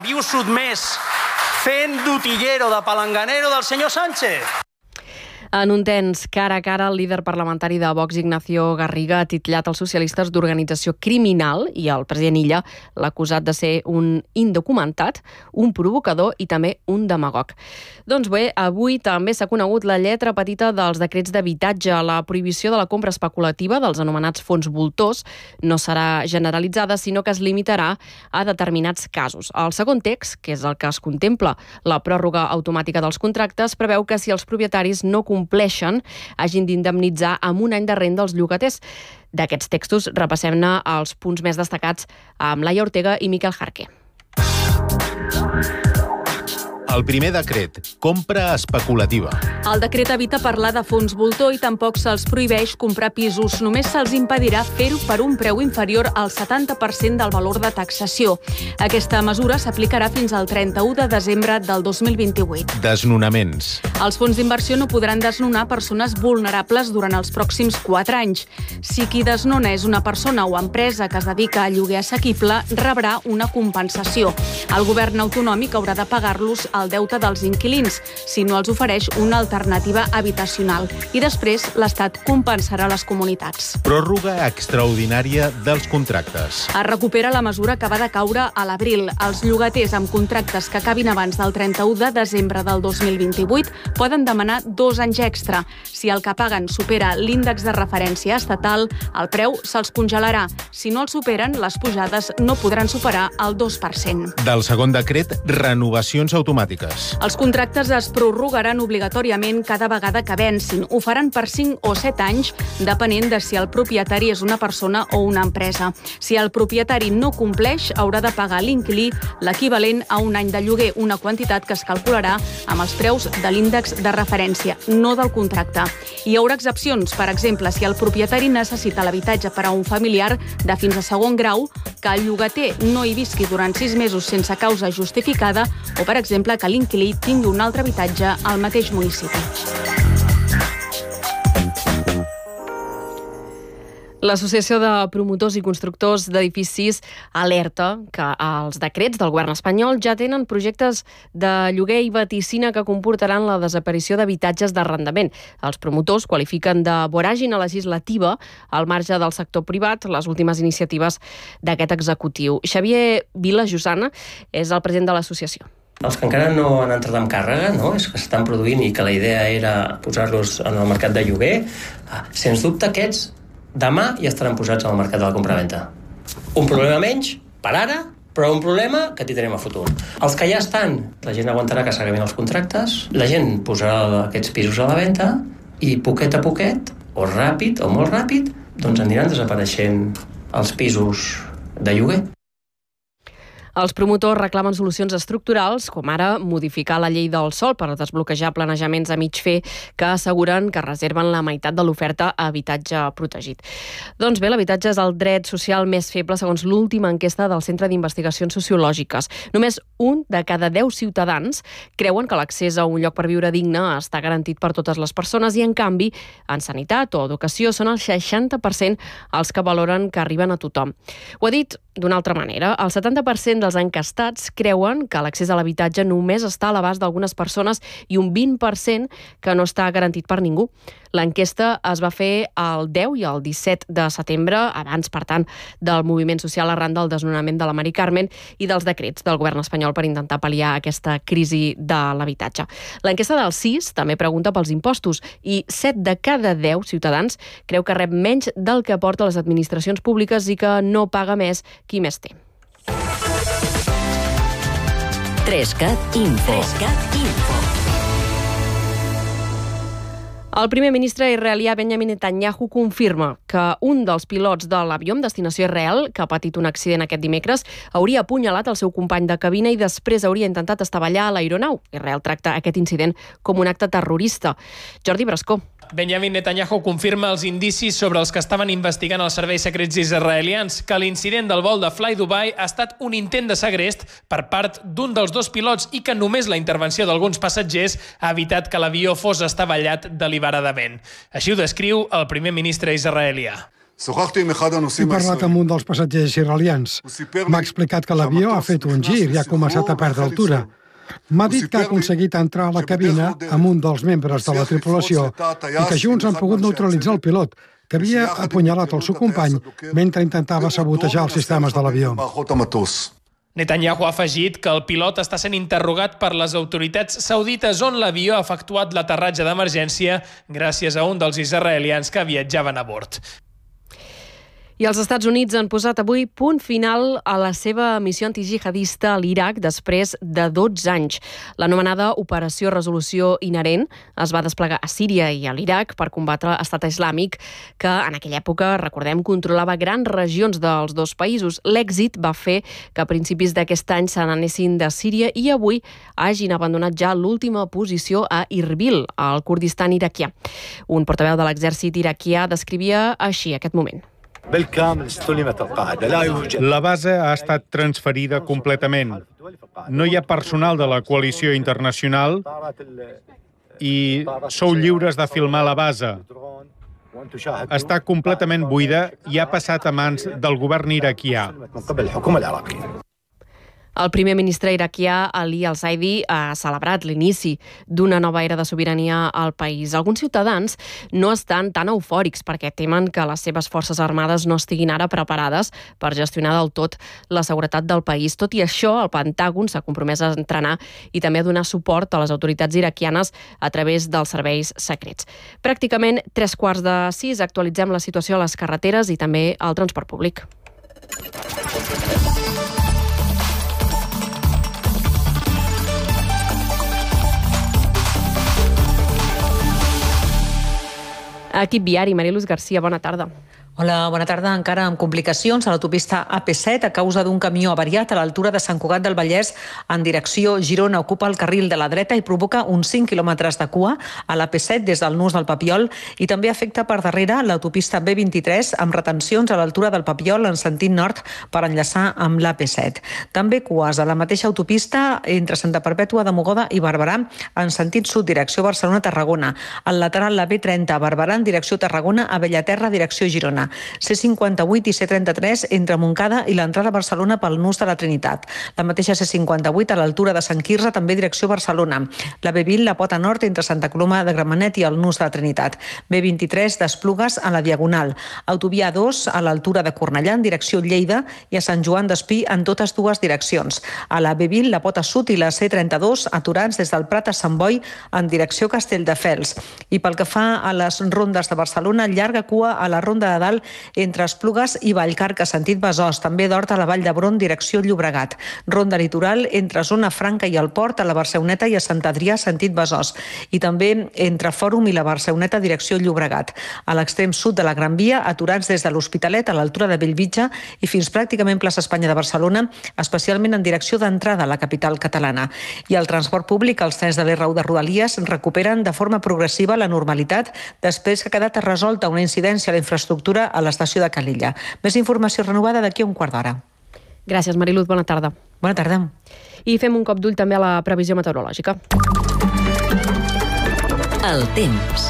Viu sotmès fent d'utillero, de palanganero del senyor Sánchez. En un tens cara a cara, el líder parlamentari de Vox, Ignacio Garriga, ha titllat els socialistes d'organització criminal i el president Illa l'ha acusat de ser un indocumentat, un provocador i també un demagog. Doncs bé, avui també s'ha conegut la lletra petita dels decrets d'habitatge. La prohibició de la compra especulativa dels anomenats fons voltors no serà generalitzada, sinó que es limitarà a determinats casos. El segon text, que és el que es contempla la pròrroga automàtica dels contractes, preveu que si els propietaris no compleixen, hagin d'indemnitzar amb un any de renda els llogaters. D'aquests textos repassem-ne els punts més destacats amb Laia Ortega i Miquel Jarque. El primer decret, compra especulativa. El decret evita parlar de fons voltor i tampoc se'ls prohibeix comprar pisos. Només se'ls impedirà fer-ho per un preu inferior al 70% del valor de taxació. Aquesta mesura s'aplicarà fins al 31 de desembre del 2028. Desnonaments. Els fons d'inversió no podran desnonar persones vulnerables durant els pròxims 4 anys. Si qui desnona és una persona o empresa que es dedica a lloguer assequible, rebrà una compensació. El govern autonòmic haurà de pagar-los el deute dels inquilins, si no els ofereix una alternativa habitacional. I després l'Estat compensarà les comunitats. Pròrroga extraordinària dels contractes. Es recupera la mesura que va decaure a l'abril. Els llogaters amb contractes que acabin abans del 31 de desembre del 2028 poden demanar 2 anys extra. Si el que paguen supera l'índex de referència estatal, el preu se'ls congelarà. Si no el superen, les pujades no podran superar el 2%. Del segon decret, renovacions automàtiques. Els contractes es prorrogaran obligatòriament cada vegada que vencin. Ho faran per 5 o 7 anys, depenent de si el propietari és una persona o una empresa. Si el propietari no compleix, haurà de pagar a l'inquilí l'equivalent a un any de lloguer, una quantitat que es calcularà amb els preus de l'índex de referència, no del contracte. Hi haurà excepcions, per exemple, si el propietari necessita l'habitatge per a un familiar de fins a segon grau, que el llogater no hi visqui durant 6 mesos sense causa justificada o, per exemple, que l'inquilí tingui un altre habitatge al mateix municipi. L'Associació de Promotors i Constructors d'Edificis alerta que els decrets del govern espanyol ja tenen projectes de lloguer i vaticina que comportaran la desaparició d'habitatges d'arrendament. Els promotors qualifiquen de voràgina legislativa al marge del sector privat les últimes iniciatives d'aquest executiu. Xavier Vila-Jusana és el president de l'associació. Els que encara no han entrat en càrrega, és que s'estan produint i que la idea era posar-los en el mercat de lloguer, sens dubte aquests demà ja estaran posats en el mercat de la compraventa. Un problema menys, per ara, però un problema que tindrem a futur. Els que ja estan, la gent aguantarà que s'acabin els contractes, la gent posarà aquests pisos a la venda i poquet a poquet, o ràpid o molt ràpid, doncs aniran desapareixent els pisos de lloguer. Els promotors reclamen solucions estructurals, com ara modificar la llei del sòl per desbloquejar planejaments a mig fer que asseguren que reserven la meitat de l'oferta a habitatge protegit. Doncs bé, l'habitatge és el dret social més feble segons l'última enquesta del Centre d'Investigacions Sociològiques. Només 1 de cada 10 ciutadans creuen que l'accés a un lloc per viure digne està garantit per totes les persones i, en canvi, en sanitat o educació són el 60% els que valoren que arriben a tothom. Ho ha dit d'una altra manera. El 70% dels encastats creuen que l'accés a l'habitatge només està a l'abast d'algunes persones i un 20% que no està garantit per ningú. L'enquesta es va fer el 10 i el 17 de setembre, abans, per tant, del moviment social arran del desnonament de la Mari Carmen i dels decrets del govern espanyol per intentar pal·liar aquesta crisi de l'habitatge. L'enquesta del CIS també pregunta pels impostos i 7 de cada 10 ciutadans creu que rep menys del que aporta les administracions públiques i que no paga més qui més té. 3CAT Info. El primer ministre israelià Benjamin Netanyahu confirma que un dels pilots de l'avió amb destinació a Israel, que ha patit un accident aquest dimecres, hauria apunyalat el seu company de cabina i després hauria intentat estavellar a l'aeronau. Israel tracta aquest incident com un acte terrorista. Jordi Brascó. Benjamin Netanyahu confirma els indicis sobre els que estaven investigant els serveis secrets israelians que l'incident del vol de Fly Dubai ha estat un intent de segrest per part d'un dels 2 pilots i que només la intervenció d'alguns passatgers ha evitat que l'avió fos estavellat deliberadament. Així ho descriu el primer ministre israelià. He parlat amb un dels passatgers israelians. M'ha explicat que l'avió ha fet un gir i ha començat a perdre altura. M'ha dit que ha aconseguit entrar a la cabina amb un dels membres de la tripulació i que junts han pogut neutralitzar el pilot, que havia apunyalat el seu company mentre intentava sabotejar els sistemes de l'avió. Netanyahu ha afegit que el pilot està sent interrogat per les autoritats saudites on l'avió ha efectuat l'aterratge d'emergència gràcies a un dels israelians que viatjaven a bord. I els Estats Units han posat avui punt final a la seva missió antijihadista a l'Iraq després de 12 anys. L'anomenada Operació Resolució Inherent es va desplegar a Síria i a l'Iraq per combatre l'Estat Islàmic, que en aquella època, recordem, controlava grans regions dels dos països. L'èxit va fer que a principis d'aquest any se n'anessin de Síria i avui hagin abandonat ja l'última posició a Irbil, al Kurdistan iraquià. Un portaveu de l'exèrcit iraquià descrivia així aquest moment. La base ha estat transferida completament. No hi ha personal de la coalició internacional i sou lliures de filmar la base. Està completament buida i ha passat a mans del govern iraquià. El primer ministre iraquià, Ali Al-Saidi, ha celebrat l'inici d'una nova era de sobirania al país. Alguns ciutadans no estan tan eufòrics perquè temen que les seves forces armades no estiguin ara preparades per gestionar del tot la seguretat del país. Tot i això, el Pentàgon s'ha compromès a entrenar i també a donar suport a les autoritats iraquianes a través dels serveis secrets. Pràcticament 5:45 actualitzem la situació a les carreteres i també al transport públic. Equip viari, Mariluz Garcia, bona tarda. Hola, bona tarda. Encara amb complicacions a l'autopista AP7 a causa d'un camió avariat a l'altura de Sant Cugat del Vallès en direcció Girona. Ocupa el carril de la dreta i provoca uns 5 quilòmetres de cua a l'AP7 des del nus del Papiol i també afecta per darrere l'autopista B23 amb retencions a l'altura del Papiol en sentit nord per enllaçar amb l'AP7. També cues a la mateixa autopista entre Santa Perpètua de Mogoda i Barberà en sentit sud direcció Barcelona-Tarragona. Al lateral la B30 a Barberà en direcció Tarragona a Bellaterra direcció Girona. C58 i C33 entre Montcada i l'entrada a Barcelona pel nus de la Trinitat. La mateixa C58 a l'altura de Sant Quirze, també direcció Barcelona. La B20, la Pota Nord, entre Santa Coloma de Gramenet i el nus de la Trinitat. B23 d'Esplugues a la Diagonal. Autovia 2 a l'altura de Cornellà en direcció Lleida i a Sant Joan d'Espí en totes dues direccions. A la B20, la Pota Sud i la C32 aturats des del Prat a Sant Boi en direcció Castelldefels. I pel que fa a les rondes de Barcelona, llarga cua a la Ronda de Dalt entre Esplugues i Vallcarca, sentit Besòs, també d'Hort a la Vall d'Hebron, direcció Llobregat. Ronda litoral entre Zona Franca i el Port, a la Barceloneta i a Sant Adrià, sentit Besòs. I també entre Fòrum i la Barceloneta, direcció Llobregat. A l'extrem sud de la Gran Via, aturats des de l'Hospitalet a l'altura de Bellvitge i fins pràcticament plaça Espanya de Barcelona, especialment en direcció d'entrada a la capital catalana. I el transport públic, els trens de l'R1 de Rodalies recuperen de forma progressiva la normalitat després que ha quedat resolta una incidència a la infraestructura a l'estació de Calella. Més informació renovada d'aquí a un quart d'hora. Gràcies, Mariluz. Bona tarda. Bona tarda. I fem un cop d'ull també a la previsió meteorològica. El temps.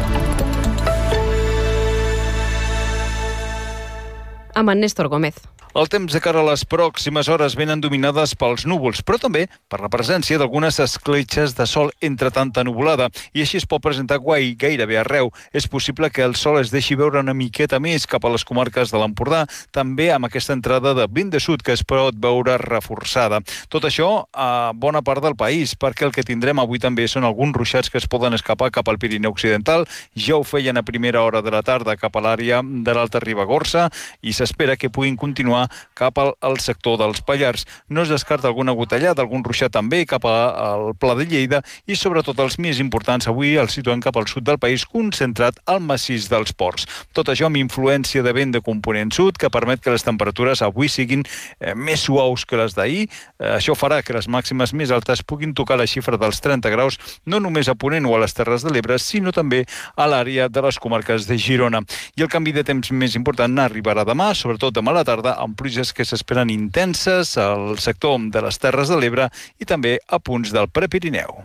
Amb en Néstor Gómez. El temps de cara a les pròximes hores venen dominades pels núvols, però també per la presència d'algunes escletxes de sol entre tanta nuvolada, i així es pot presentar gairebé arreu. És possible que el sol es deixi veure una miqueta més cap a les comarques de l'Empordà, també amb aquesta entrada de vent de sud que es pot veure reforçada. Tot això a bona part del país, perquè el que tindrem avui també són alguns ruixats que es poden escapar cap al Pirineu Occidental. Ja ho feien a primera hora de la tarda cap a l'àrea de l'Alta Ribagorça i s'espera que puguin continuar cap al sector dels Pallars. No es descarta alguna gotellada, algun ruixat també cap al Pla de Lleida i sobretot els més importants avui els situem cap al sud del país, concentrat al massís dels Ports. Tot això amb influència de vent de component sud que permet que les temperatures avui siguin més suaus que les d'ahir. Això farà que les màximes més altes puguin tocar la xifra dels 30 graus, no només a Ponent o a les Terres de l'Ebre, sinó també a l'àrea de les comarques de Girona. I el canvi de temps més important arribarà demà, sobretot demà a la tarda, amb pluges que s'esperen intenses al sector de les Terres de l'Ebre i també a punts del Prepirineu.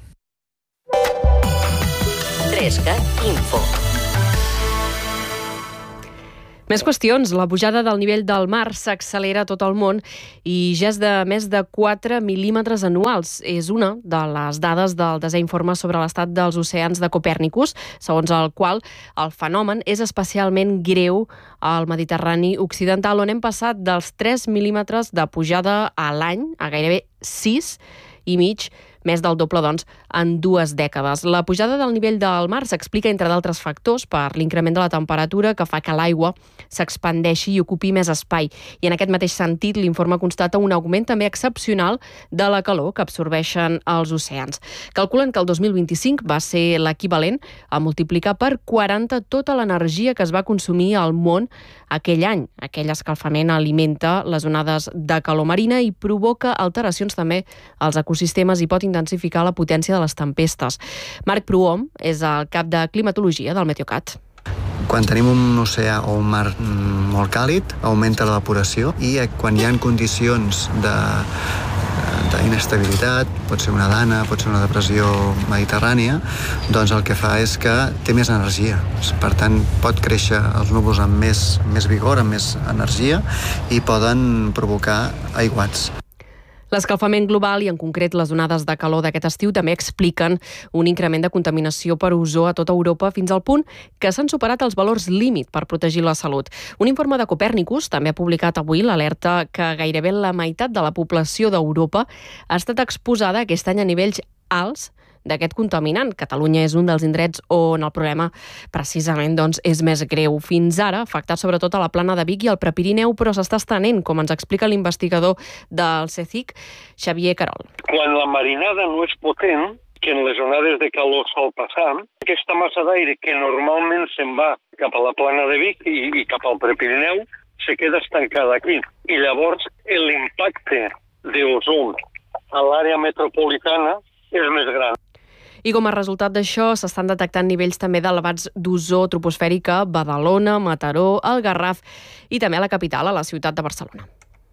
3CAT Info. Més qüestions. La pujada del nivell del mar s'accelera a tot el món i ja és de més de 4 mil·límetres anuals. És una de les dades del desè informe sobre l'estat dels oceans de Copèrnicus, segons el qual el fenomen és especialment greu al Mediterrani occidental, on hem passat dels 3 mil·límetres de pujada a l'any a gairebé 6,5, més del doble, doncs, en 2 dècades. La pujada del nivell del mar s'explica, entre d'altres factors, per l'increment de la temperatura que fa que l'aigua s'expandeixi i ocupi més espai. I en aquest mateix sentit, l'informe constata un augment també excepcional de la calor que absorbeixen els oceans. Calculen que el 2025 va ser l'equivalent a multiplicar per 40 tota l'energia que es va consumir al món aquell any. Aquell escalfament alimenta les onades de calor marina i provoca alteracions també als ecosistemes i pot intensificar la potència de les tempestes. Marc Prohom és el cap de climatologia del Meteocat. Quan tenim un oceà o un mar molt càlid, augmenta l'evaporació i quan hi ha condicions d'inestabilitat, pot ser una dana, pot ser una depressió mediterrània, doncs el que fa és que té més energia. Per tant, pot créixer els núvols amb més vigor, amb més energia i poden provocar aiguats. L'escalfament global i, en concret, les onades de calor d'aquest estiu també expliquen un increment de contaminació per ozó a tota Europa fins al punt que s'han superat els valors límit per protegir la salut. Un informe de Copèrnicus, també ha publicat avui, l'alerta que gairebé la meitat de la població d'Europa ha estat exposada aquest any a nivells alts d'aquest contaminant. Catalunya és un dels indrets on el problema precisament doncs, és més greu. Fins ara, afectat sobretot a la Plana de Vic i al Prepirineu, però s'està estenent, com ens explica l'investigador del CSIC, Xavier Carol. Quan la marinada no és potent, que en les onades de calor sol passar, aquesta massa d'aire que normalment se'n va cap a la Plana de Vic i cap al Prepirineu se queda estancada aquí. I llavors l'impacte d'ozó a l'àrea metropolitana és més gran. I com a resultat d'això s'estan detectant nivells també d'elevats d'ozó troposfèric a Badalona, Mataró, el Garraf i també a la capital, a la ciutat de Barcelona.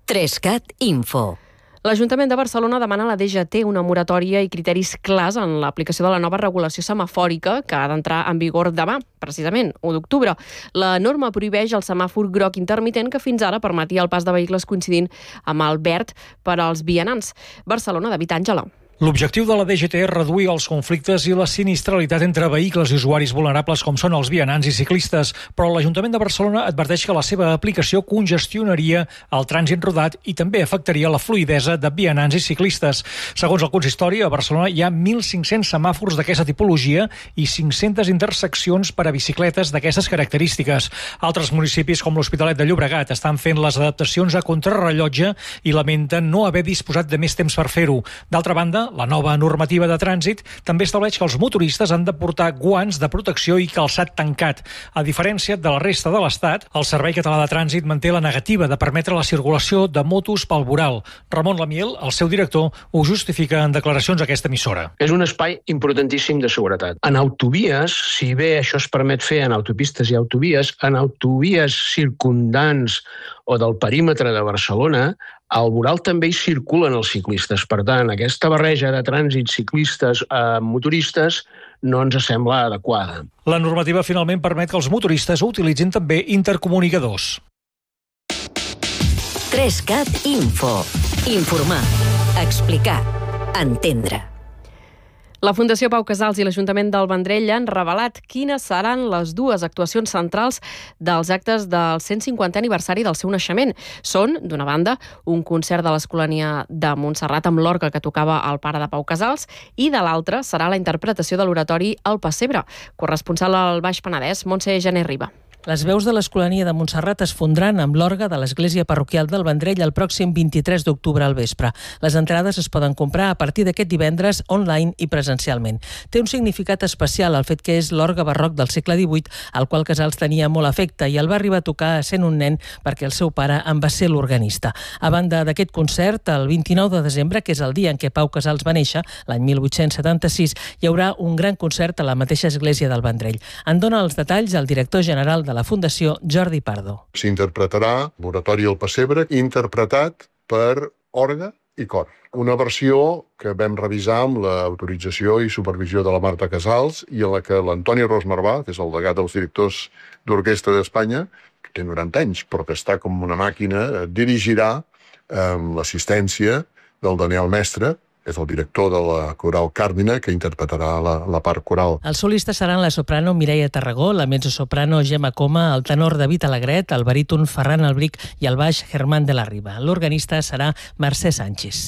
3CAT Info. L'Ajuntament de Barcelona demana a la DGT una moratòria i criteris clars en l'aplicació de la nova regulació semafòrica que ha d'entrar en vigor demà, precisament, 1 d'octubre. La norma prohibeix el semàfor groc intermitent que fins ara permetia el pas de vehicles coincidint amb el verd per als vianants. Barcelona, David Àngela. L'objectiu de la DGT és reduir els conflictes i la sinistralitat entre vehicles i usuaris vulnerables com són els vianants i ciclistes, però l'Ajuntament de Barcelona adverteix que la seva aplicació congestionaria el trànsit rodat i també afectaria la fluïdesa de vianants i ciclistes. Segons el consistori, a Barcelona hi ha 1.500 semàfors d'aquesta tipologia i 500 interseccions per a bicicletes d'aquestes característiques. Altres municipis, com l'Hospitalet de Llobregat, estan fent les adaptacions a contrarrellotge i lamenten no haver disposat de més temps per fer-ho. D'altra banda, la nova normativa de trànsit també estableix que els motoristes han de portar guants de protecció i calçat tancat. A diferència de la resta de l'Estat, el Servei Català de Trànsit manté la negativa de permetre la circulació de motos pel voral. Ramon Lamiel, el seu director, ho justifica en declaracions a aquesta emissora. És un espai importantíssim de seguretat. En autovies, si bé això es permet fer en autopistes i autovies, en autovies circundants o del perímetre de Barcelona, al voral també hi circulen els ciclistes. Per tant, aquesta barreja de trànsit ciclistes a motoristes no ens sembla adequada. La normativa finalment permet que els motoristes utilitzin també intercomunicadors. 3CAT Info. Informar, explicar, entendre. La Fundació Pau Casals i l'Ajuntament del Vendrell han revelat quines seran les 2 actuacions centrals dels actes del 150è aniversari del seu naixement. Són, d'una banda, un concert de l'Escolania de Montserrat amb l'orgue que tocava el pare de Pau Casals i de l'altra serà la interpretació de l'oratori El Pessebre. Corresponsal al Baix Penedès, Montse Gené Riba. Les veus de l'Escolania de Montserrat es fondran amb l'orgue de l'Església Parroquial del Vendrell el pròxim 23 d'octubre al vespre. Les entrades es poden comprar a partir d'aquest divendres online i presencialment. Té un significat especial el fet que és l'orgue barroc del segle XVIII, al qual Casals tenia molt afecte i el va arribar a tocar sent un nen perquè el seu pare en va ser l'organista. A banda d'aquest concert, el 29 de desembre, que és el dia en què Pau Casals va néixer, l'any 1876, hi haurà un gran concert a la mateixa església del Vendrell. En dona els detalls el director general de la Fundació, Jordi Pardo. S'interpretarà l'oratori El Pessebre, interpretat per orgue i cor. Una versió que vam revisar amb l'autorització i supervisió de la Marta Casals i en la que l'Antoni Ros Marvà, que és el delegat dels directors d'orquestra d'Espanya, té 90 anys, però que està com una màquina, dirigirà l'assistència del Daniel Mestre, és el director de la coral Càrdina, que interpretarà la part coral. Els solistes seran la soprano Mireia Tarragó, la mezzosoprano Gemma Coma, el tenor David Alegret, el baríton Ferran Albric i el baix Germán de la Riba. L'organista serà Mercè Sánchez.